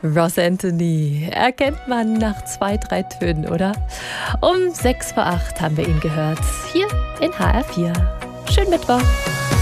Ross Anthony erkennt man nach 2, 3 Tönen, oder? Um 6 vor 8 haben wir ihn gehört, hier in HR4. Schönen Mittwoch.